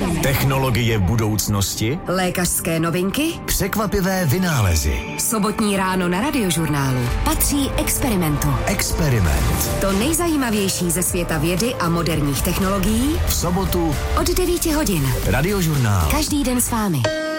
zdraví. Technologie budoucnosti. Lékařské novinky. Překvapivé vynálezy. Sobotní ráno na Radiožurnálu patří Experimentu. Experiment. To nejzajímavější ze světa vědy a moderních technologií V sobotu od 9 hodin. Radiožurnál. Každý den s vámi.